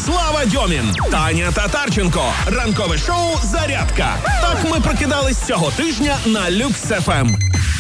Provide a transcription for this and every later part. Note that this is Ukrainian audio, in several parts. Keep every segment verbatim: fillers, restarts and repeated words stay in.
Слава Дьомін, Таня Татарченко. Ранкове шоу «Зарядка». Так ми прокидались цього тижня на Люкс еф ем.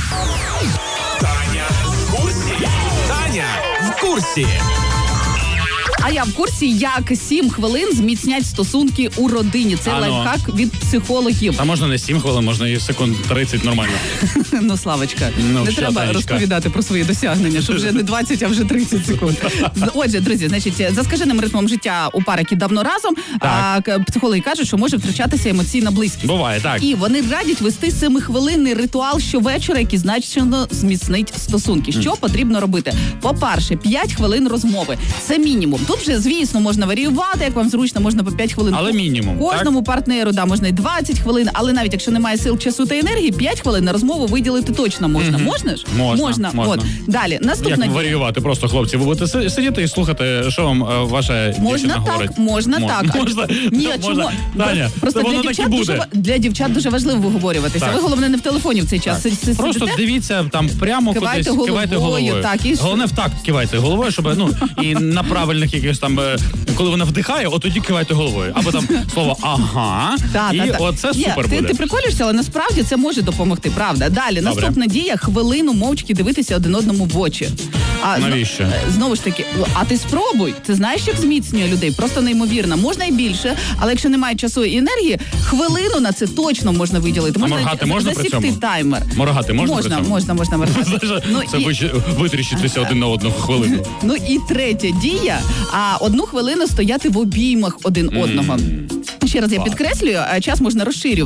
Таня в курсі. Таня в курсі. А я в курсі, як сім хвилин зміцнять стосунки у родині. Це А ну. лайфхак від психологів. А можна не сім хвилин, можна і секунд тридцять нормально. Ну, Славочка, Ну, не що, треба Танечка? розповідати про свої досягнення, щоб вже не двадцять, а вже тридцять секунд. Отже, друзі, значить, за скаженим ритмом життя у пар, які давно разом, а, к- психологи кажуть, що може втрачатися емоційна близькість. Буває, так. І вони радять вести семихвилинний ритуал щовечора, який значно зміцнить стосунки. Що потрібно робити? По-перше, п'ять хвилин розмови. Це мінімум. Тут вже, звісно, можна варіювати, як вам зручно, можна по п'ять хвилин. Але мінімум, Кожному партнеру, да, можна і двадцять хвилин, але навіть якщо немає сил, часу та енергії, п'ять хвилин на розмову виділити точно можна. Мгм. Можна ж? Можна, Можна. можна. От. Далі, наступна Як варіювати? Просто, хлопці, ви будете си- сидіти і слухати, що вам е, ваша дівчина Можна говорить. так, можна Мож- так. Можна, Ні, можна. чому? Таня, Просто це для воно так і дівчат, дуже, буде. ва- для дівчат дуже важливо виговорюватися. Так. Ви, головне, не в телефоні в цей час. Си- си- Просто сидите. дивіться там прямо Кивайте кудись, кивайте головою, головою. так, і що? Головне в такт кивайте головою, щоб ну і на правильних якихось там, е, коли вона вдихає, от тоді кивайте головою. Або там слово ага. Та, і та, та. оце Ні, супер ти, буде. ти приколюєшся, але насправді це може допомогти, правда. Далі, наступна дія, хвилину мовчки дивитися один одному в очі. А, зно- Навіщо? е, Знову ж таки, а ти спробуй. Ти знаєш, як зміцнює людей? Просто неймовірно. Можна і більше, але якщо немає часу і енергії, хвилину на це точно можна виділити. А Можна моргати можна при засікти цьому? таймер. Моргати можна при Можна, цьому? можна, можна моргати. Знаєш, Ну, це і- вич- витріщитися один на одну хвилину. Ну і третя дія, а одну хвилину стояти в обіймах один одного. Ще раз я Клас. підкреслюю, а час можна розширювати.